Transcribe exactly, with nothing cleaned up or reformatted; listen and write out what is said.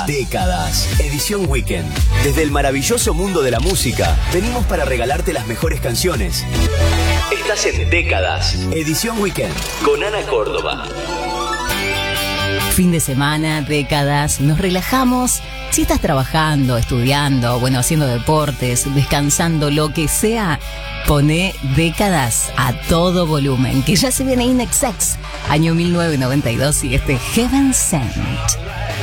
Décadas, edición Weekend. Desde el maravilloso mundo de la música, venimos para regalarte las mejores canciones. Estás en Décadas, edición Weekend, con Ana Córdoba. Fin de semana, décadas, nos relajamos. Si estás trabajando, estudiando, bueno, haciendo deportes, descansando, lo que sea, poné Décadas a todo volumen, que ya se viene In Excess, año mil novecientos noventa y dos, y este Heaven Sent.